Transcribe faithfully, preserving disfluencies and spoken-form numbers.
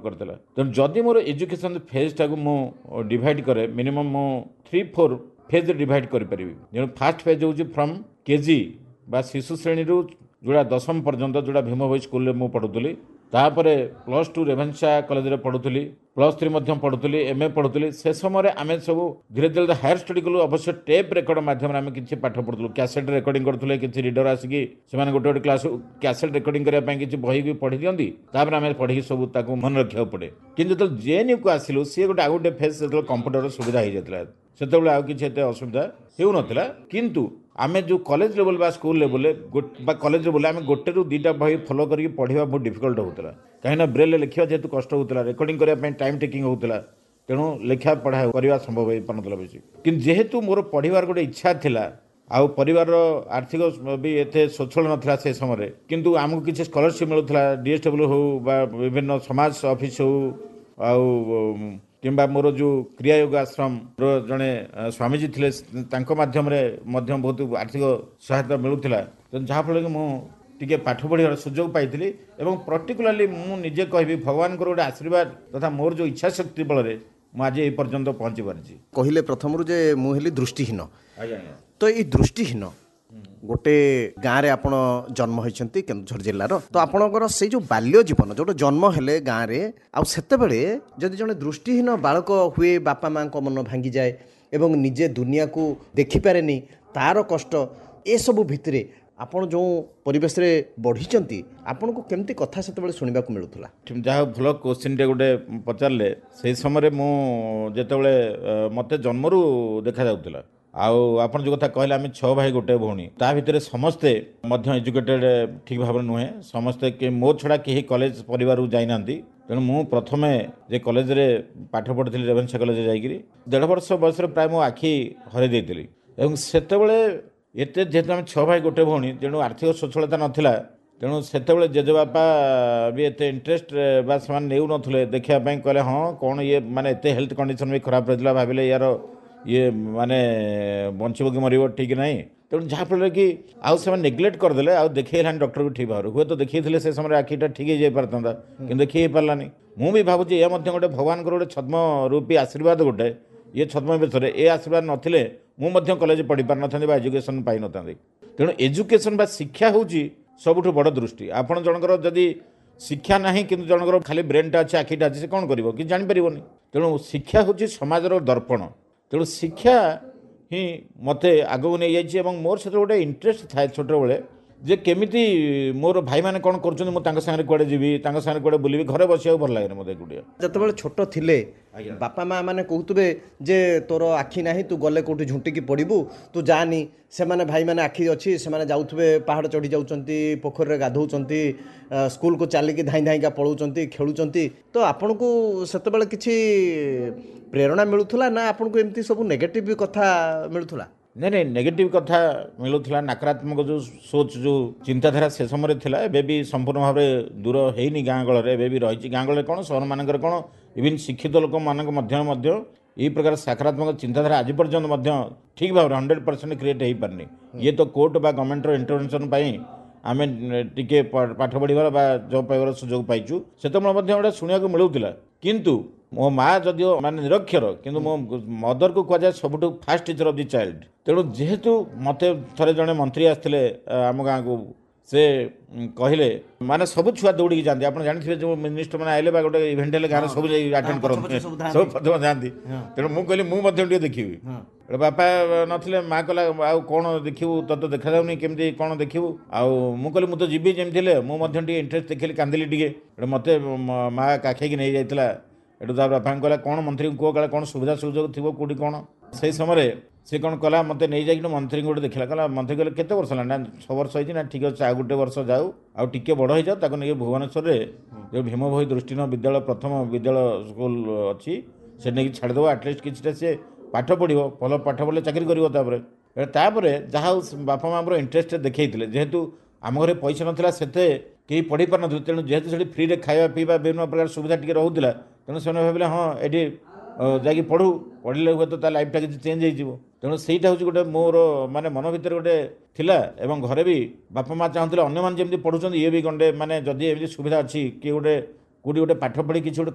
करदेला। तेणु जदि more education phase टाक मु डिवाइड करे मिनिमम मु थ्री फोर फेज डिवाइड करें। फास्ट फेज हूँ फ्रम केजी बा शिशु श्रेणी जोड़ा दशम पर्यंत जोड़ा भीम भोई स्कूल में पढ़ुली तापर प्लस टू रेभेन्सा कॉलेज रे पढ़ुली प्लस थ्री पढ़ुली एम ए पढ़ुली से समय आम सब धीरे धीरे हायर स्टडी कलु अवश्य टेप रेकर्ड मध्यम आम कि पाठ पढ़ुलु कैसेट रेकर्डिंग करुले कि रीडर आसिकी से गोटे गोटे क्लास कैसेट रेकर्डिंग करने कि बही भी पढ़ी दिखती आम पढ़ी सब मन रखा पड़े कि जो जेएनयू को आसिलु सी गोटे आउ गोटे फेज से कंप्यूटर सुविधा हो जाता से आउ कि असुविधा हो नाला किंतु आमे जो कॉलेज लेवल बा स्कूल लेवल बा कॉलेज लेवल आमे गोटे रु दीटा बही फॉलो करके पढ़ा बहुत डिफिकल्ट होता कहीं ब्रेल लिखा जेहतु कष्ट होता रेकर्डिंग करने टाइम टेकिंग होता तेणु लिखा पढ़ा करने संभव हो पार बेसी कि जेहेतु मोर पढ़ार गोटे इच्छा थिला आउ परिवार आर्थिक भी एते सच्छल नथिला से समय किंतु आमको किसी स्कॉलरशिप मिलूला डीएसडब्ल्यू हो बा विभिन्न समाज ऑफिस हो आउ किंबा मोर जो क्रियायोग आश्रम जड़े स्वामीजी थे मध्यम बहुत आर्थिक सहायता मिलूला जहाँफल कि मुझे पाठ पढ़ार सुजोग पाई पर्टिकुलाली मुझे कहि भगवान गोटे आशीर्वाद तथा मोर जो इच्छा शक्ति बल मुझे ये पर्यंत पहुँची पारी कहले प्रथम जे मुझे दृष्टिहीन तो ये दृष्टिहीन गोटे गाँव में आपण जन्म होती केन्दुझर जिलार तो आपणकर से जो बाल्य जीवन जो जन्म हेले गाँव में आते जदि जड़े दृष्टिहीन बालक हुए बापा माँ को मन भांगी जाए एवं निजे दुनिया को देखिपारे तार कष्ट ए सब भितर आपण जो परिवेश रे बढ़ी आपन को केमती कथा से शुणा मिलूला जहाँ भल क्वेश्चन टे गोटे पचारे से समय मुझे मत जन्मरू देखा जाऊला आउ आपन जो कथा कहले आम छः भाई गोटे भौणी ता भितर समस्ते एजुकेटेड ठीक भाव नुहे समस्ते कि मो छड़ा कहीं कॉलेज परिवार जाइना तेणु मु प्रथमे जे कॉलेज रे पाठ पढ़ी रेभेन्सा कॉलेज जाकि देढ़ वर्ष बयस प्राय मो आखि हर देती सेतबले एत जेहेतु आम छः भाई गोटे भौणी तेणु आर्थिक सच्छलता नाला तेणु से जेजेबापा भी एत इंटरेस्ट बा से नेउ नथुले देखापी कहले हाँ कौन ये माने एत हेल्थ कंडीशन भी खराब रही भाविले यार ये माने बंचब कि मर ठीक ना तेणु जहाँफल कि आउ से नेग्लेक्ट करदे आउ देखा डॉक्टर को ठीक भाव हुए तो देखी से समय आखिटा ठीक हो पारता कि देखी पारानी मुझे भी भावुँ ये गोटे भगवान गोटे छद्म रूपी आशीर्वाद गोटे ये छद्म बेसरे ये आशीर्वाद नथिले मुझे कॉलेज पढ़ी पार ना एजुकेशन पाई ना तेणु एजुकेशन बा शिक्षा हूँ सबुठ बड़ दृष्टि आपड़ जनकर जदि शिक्षा ना कि जनकर खाली ब्रेनटा अच्छे आखिटा अच्छे से कौन कर कि जापर तेणु शिक्षा हूँ समाजर दर्पण तेणु शिक्षा ही मते आगू नहीं जाइए मोर से गोटे इंटरेस्ट थाए छोट बेले जे केमिति मोर भाई मैंने कौन कर कुआडे जीवी कुआडे बुलि घरे बस भल लगे मत गुड़िया जिते छोट थिले बापा माँ मैंने कहते जे तोर आखि ना तू गले कौटी झुंटिकी पड़ू तू जानी से माने भाई मैंने आखि अच्छी से जाऊे पहाड़ चढ़ी जाऊँच पोखर गाधौं स्कूल को चलिकी धाई धाईका पलाउंट खेलुंट तो आपन को से किसी प्रेरणा मिलूला ना आपन को एमती सब नेगेटिव कथा मिलूला नहीं नहीं नेगेटिव कथा मिलूला नकारात्मक जो सोच जो चिंताधारा से समय थिला एबे भी संपूर्ण भाव दूर होनी गाँ गलर एबे भी रही गाँ गलर कौन सहर मानकर कौन इवन शिक्षित लोक मान यही प्रकार सकारात्मक चिंताधारा आज पर्यंत ठीक भाव हंड्रेड परसेंट क्रिएट हो पारनी ये तो कोर्ट बा गवर्नमेंट इंटरवेंशन आम टे पाठ पढ़ार बा जॉब पाइबार सुजोग पाइचु से गोटे शुणा मिलूला किंतु मो माँ जदिव माने निरक्षर किंतु मो मदर को कहुए सबुठ fast teacher of the child तेणु जेहेतु मत थे जड़े मंत्री आसते आम गाँव को से कहले माने सब छुआ दौड़ी जाती आप जानते जो मिनिस्टर मैंने आइले गोटे इवेंट है गाँव सब अटेंड करते सब प्रथम जाती तेणु मुझे मुझे देखी बापा नथिले माँ कहला आउ कौन देखू तो तो देखा जाऊनी केमती कौन देखू आउ मुझे मुझे जीवी जमी मुझे इंटरेस्ट देखिली कांदिली टे मत माँ काखी नहीं जाता एटू तार बापा कहला कौन मंत्री को कह कौन सुविधा सुजोग थी कौटी कौन से समय सी कौन कला मत नहीं जाए मंत्री गोटे देखला कहला मंत्री कहले केते वर्ष ना छः वर्ष होती ना ठीक अच्छे आ गोटे वर्ष जाऊ आउ टिके बड़ हो जाओ ताको नहीं भुवनेश्वर जो भीम भोई दृष्टिहीन विद्यालय प्रथम विद्यालय स्कूल अच्छी से नहीं छाड़देव आटलिस्ट किसी से पाठ पढ़ो भल पाठ पढ़ले चाकरी कर जहाँ बापा माँ इंटरेस्ट देखते जेहेतु आम घर पैसा नाला से कहीं पढ़ी पार न तेणु जेहेतु से फ्री रे खावा पीवा विभिन्न प्रकार सुविधा टी रोला तेणु से भाविले हाँ ये जा पढ़ू पढ़ले हुए तो लाइफटा किसी चेंज हो तेणु सहीटा हूँ गोटे मोर माने मन भर गोटे थिला एवं घरे भी बापा माँ चाहते अन्य जमी पढ़ुं ये भी गंडे माने जदि एमती सुविधा अच्छी किए गोटे कौटी गोटे पाठ पढ़ी किसी गोटे